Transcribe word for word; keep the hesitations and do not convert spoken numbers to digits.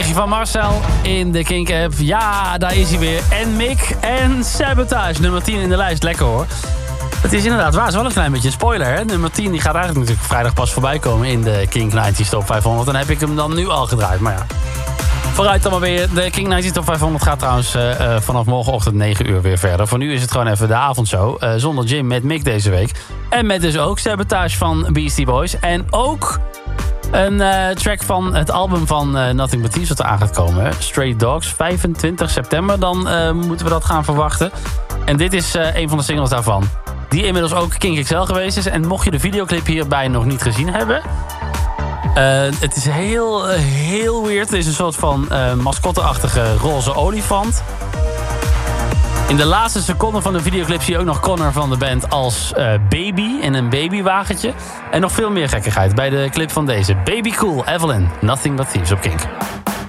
Berichtje van Marcel in de Kink-app. Ja, daar is hij weer. En Mick en Sabotage. Nummer tien in de lijst. Lekker hoor. Het is inderdaad waar. Het is wel een klein beetje een spoiler. Hè? Nummer tien die gaat eigenlijk natuurlijk vrijdag pas voorbij komen in de Kink negentig Top vijfhonderd. Dan heb ik hem dan nu al gedraaid. Maar ja, vooruit dan maar weer. De Kink negentig Top vijfhonderd gaat trouwens uh, uh, vanaf morgenochtend negen uur weer verder. Voor nu is het gewoon even de avondshow. Uh, zonder Jim met Mick deze week. En met dus ook Sabotage van Beastie Boys. En ook een uh, track van het album van uh, Nothing But Thieves wat er aan gaat komen. Hè? Stray Dogs, vijfentwintig september. Dan uh, moeten we dat gaan verwachten. En dit is uh, een van de singles daarvan. Die inmiddels ook Kink X L geweest is. En mocht je de videoclip hierbij nog niet gezien hebben. Uh, het is heel, uh, heel weird. Het is een soort van uh, mascotteachtige roze olifant. In de laatste seconde van de videoclip zie je ook nog Connor van de band als uh, baby in een babywagentje. En nog veel meer gekkigheid bij de clip van deze. Baby Cool, Evelyn, Nothing But Thieves op Kink.